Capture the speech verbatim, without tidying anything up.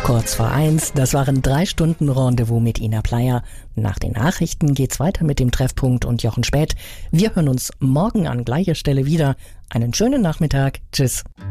Kurz vor eins, das waren drei Stunden Rendezvous mit Ina Pleyer. Nach den Nachrichten geht's weiter mit dem Treffpunkt und Jochen Späth. Wir hören uns morgen an gleicher Stelle wieder. Einen schönen Nachmittag. Tschüss.